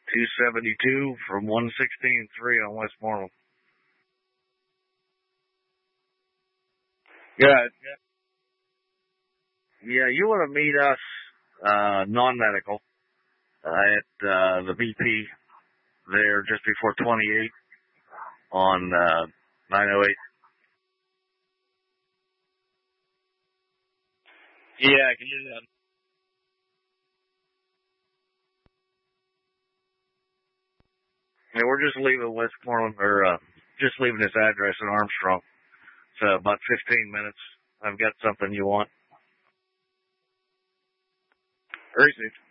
272 from 116.3 on Westmoreland. Good. Yeah, you want to meet us, non-medical, at the BP there just before 28 on 908. Yeah, I can do that. Yeah, we're just leaving Westmoreland, or just leaving this address in Armstrong. So about 15 minutes. I've got something you want. Very soon.